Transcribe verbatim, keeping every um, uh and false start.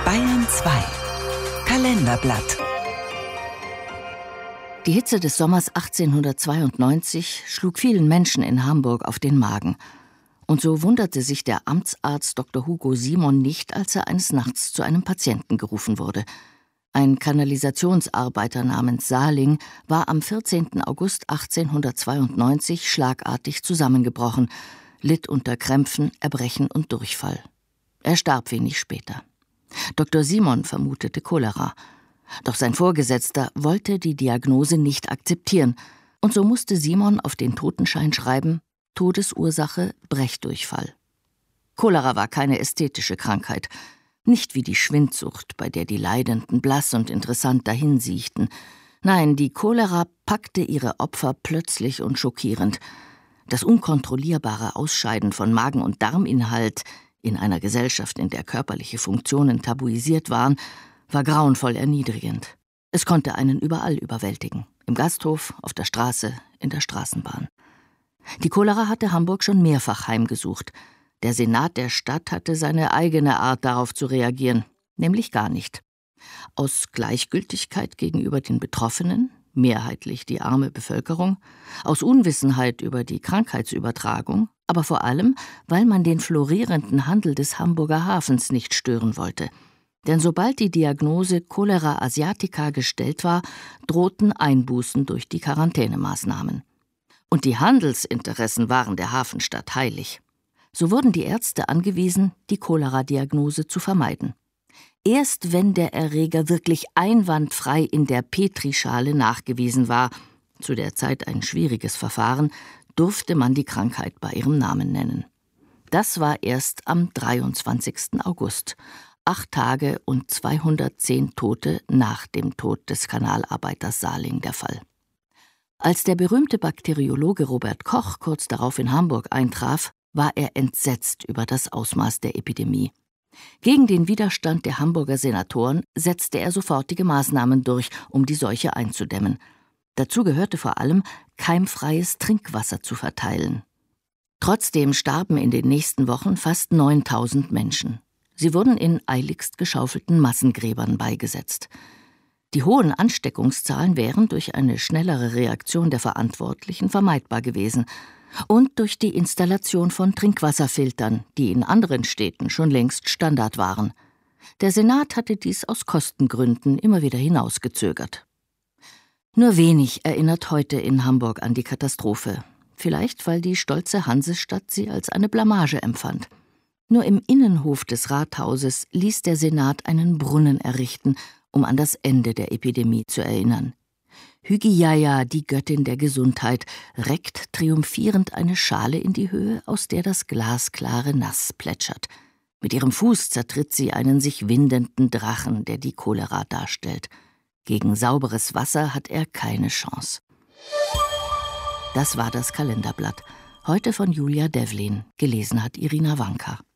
Bayern zwei Kalenderblatt. Die Hitze des Sommers achtzehnhundertzweiundneunzig schlug vielen Menschen in Hamburg auf den Magen. Und so wunderte sich der Amtsarzt Doktor Hugo Simon nicht, als er eines Nachts zu einem Patienten gerufen wurde. Ein Kanalisationsarbeiter namens Saling war am vierzehnten August achtzehnhundertzweiundneunzig schlagartig zusammengebrochen, litt unter Krämpfen, Erbrechen und Durchfall. Er starb wenig später. Doktor Simon vermutete Cholera. Doch sein Vorgesetzter wollte die Diagnose nicht akzeptieren, und so musste Simon auf den Totenschein schreiben: Todesursache Brechdurchfall. Cholera war keine ästhetische Krankheit, nicht wie die Schwindsucht, bei der die Leidenden blass und interessant dahinsiechten. Nein, die Cholera packte ihre Opfer plötzlich und schockierend. Das unkontrollierbare Ausscheiden von Magen- und Darminhalt in einer Gesellschaft, in der körperliche Funktionen tabuisiert waren, war grauenvoll erniedrigend. Es konnte einen überall überwältigen: im Gasthof, auf der Straße, in der Straßenbahn. Die Cholera hatte Hamburg schon mehrfach heimgesucht. Der Senat der Stadt hatte seine eigene Art, darauf zu reagieren, nämlich gar nicht. Aus Gleichgültigkeit gegenüber den Betroffenen, mehrheitlich die arme Bevölkerung, aus Unwissenheit über die Krankheitsübertragung, aber vor allem, weil man den florierenden Handel des Hamburger Hafens nicht stören wollte. Denn sobald die Diagnose Cholera asiatica gestellt war, drohten Einbußen durch die Quarantänemaßnahmen. Und die Handelsinteressen waren der Hafenstadt heilig. So wurden die Ärzte angewiesen, die Cholera-Diagnose zu vermeiden. Erst wenn der Erreger wirklich einwandfrei in der Petrischale nachgewiesen war, zu der Zeit ein schwieriges Verfahren, durfte man die Krankheit bei ihrem Namen nennen. Das war erst am dreiundzwanzigsten August, acht Tage und zweihundertzehn Tote nach dem Tod des Kanalarbeiters Saling, der Fall. Als der berühmte Bakteriologe Robert Koch kurz darauf in Hamburg eintraf, war er entsetzt über das Ausmaß der Epidemie. Gegen den Widerstand der Hamburger Senatoren setzte er sofortige Maßnahmen durch, um die Seuche einzudämmen. Dazu gehörte vor allem, keimfreies Trinkwasser zu verteilen. Trotzdem starben in den nächsten Wochen fast neuntausend Menschen. Sie wurden in eiligst geschaufelten Massengräbern beigesetzt. Die hohen Ansteckungszahlen wären durch eine schnellere Reaktion der Verantwortlichen vermeidbar gewesen und durch die Installation von Trinkwasserfiltern, die in anderen Städten schon längst Standard waren. Der Senat hatte dies aus Kostengründen immer wieder hinausgezögert. Nur wenig erinnert heute in Hamburg an die Katastrophe. Vielleicht, weil die stolze Hansestadt sie als eine Blamage empfand. Nur im Innenhof des Rathauses ließ der Senat einen Brunnen errichten, um an das Ende der Epidemie zu erinnern. Hygieia, die Göttin der Gesundheit, reckt triumphierend eine Schale in die Höhe, aus der das glasklare Nass plätschert. Mit ihrem Fuß zertritt sie einen sich windenden Drachen, der die Cholera darstellt. Gegen sauberes Wasser hat er keine Chance. Das war das Kalenderblatt. Heute von Julia Devlin. Gelesen hat Irina Wanka.